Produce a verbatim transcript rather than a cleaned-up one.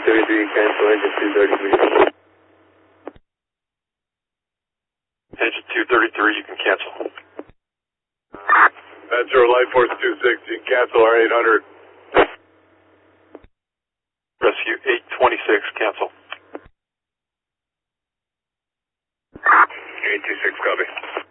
thirty-three, cancel engine two thirty-three. Engine two thirty-three, you can cancel. Metro Light Force two sixty, cancel R eight hundred. Rescue eight twenty-six, cancel. eight two six, copy.